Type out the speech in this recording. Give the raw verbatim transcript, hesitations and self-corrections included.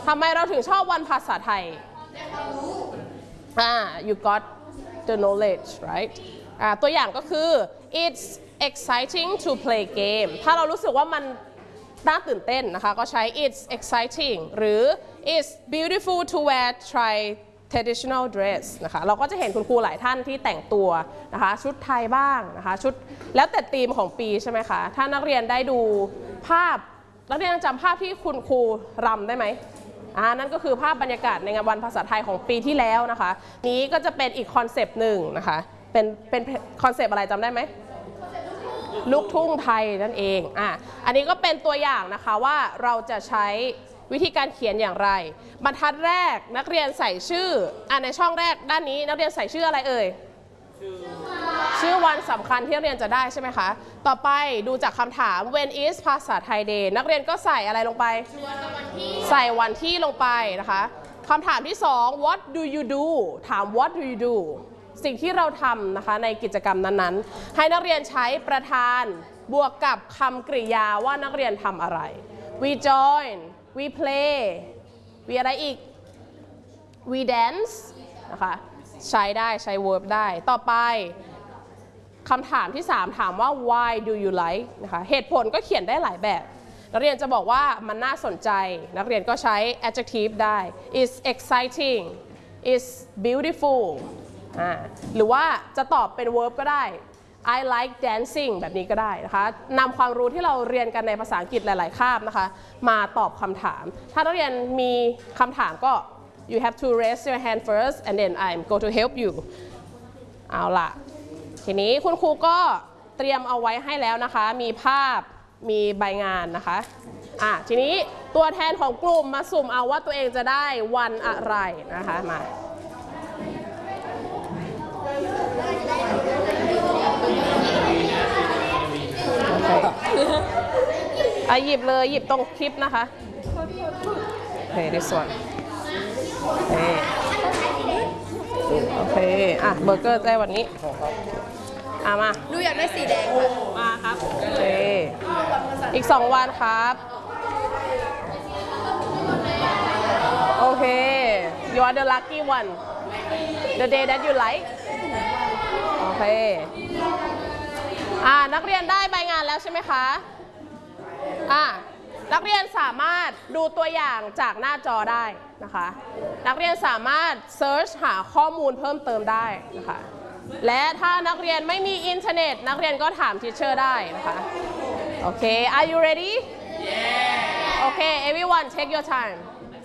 ทำไมเราถึงชอบวันภาษาไทยอ่า you got the knowledge right อ่าตัวอย่างก็คือ it's exciting to play game ถ้าเรารู้สึกว่ามันน่าตื่นเต้นนะคะก็ใช้ it's exciting หรือ it's beautiful to wear try traditional dress นะคะเราก็จะเห็นคุณครูหลายท่านที่แต่งตัวนะคะชุดไทยบ้างนะคะชุดแล้วแต่ธีมของปีใช่ไหมคะถ้านักเรียนได้ดูภาพนักเรียนจำภาพที่คุณครูรำได้ไหมอ่านั่นก็คือภาพบรรยากาศในงานวันภาษาไทยของปีที่แล้วนะคะนี้ก็จะเป็นอีกคอนเซปต์หนึ่งนะคะเป็นเป็นคอนเซปต์อะไรจำได้ไหมลูกทุ่งไทยนั่นเองอ่ะอันนี้ก็เป็นตัวอย่างนะคะว่าเราจะใช้วิธีการเขียนอย่างไรบรรทัดแรกนักเรียนใส่ชื่ออ่ะในช่องแรกด้านนี้นักเรียนใส่ชื่ออะไรเอ่ยชื่อวันสำคัญที่นักเรียนจะได้ใช่ไหมคะต่อไปดูจากคำถาม when is ภาษาไทย day นักเรียนก็ใส่อะไรลงไปใส่วันที่ลงไปนะคะคำถามที่สอง what do you do ถาม what do you do สิ่งที่เราทำนะคะในกิจกรรมนั้นๆให้นักเรียนใช้ประธานบวกกับคำกริยาว่านักเรียนทำอะไร we join we play we อะไรอีก we dance นะคะใช้ได้ใช้ verb ได้ต่อไปคำถามที่สามถามว่า why do you like นะคะเหตุผลก็เขียนได้หลายแบบนักเรียนจะบอกว่ามันน่าสนใจนักเรียนก็ใช้ adjective ได้ is exciting is beautiful อ่าหรือว่าจะตอบเป็น verb ก็ได้ I like dancing แบบนี้ก็ได้นะคะนำความรู้ที่เราเรียนกันในภาษาอังกฤษหลายๆคาบนะคะมาตอบคำถามถ้านักเรียนมีคำถามก็ you have to raise your hand first and then I'm going to help you เอาล่ะทีนี้คุณครูก็เตรียมเอาไว้ให้แล้วนะคะมีภาพมีใบงานนะคะอ่ะทีนี้ตัวแทนของกลุ่มมาสุ่มเอาว่าตัวเองจะได้วันอะไรนะคะมาอ่ะหยิบเลยหยิบตรงคลิปนะคะโอเค this one โอเคโอเคอ่ะเบอร์เกอร์ได้วันนี้อ่ะมาหนูอยากได้สีแดงค่ะมาครับโอเคอีกสองวันครับโอเค you are the lucky one the day that you like โอเคอ่านักเรียนได้ใบงานแล้วใช่ไหมคะอ่านักเรียนสามารถดูตัวอย่างจากหน้าจอได้นะคะนักเรียนสามารถ search หาข้อมูลเพิ่มเติมได้นะคะและถ้านักเรียนไม่มีอินเทอร์เน็ตนักเรียนก็ถามทีเชอร์ได้นะคะโอเค are you ready yeah โอเค everyone take your time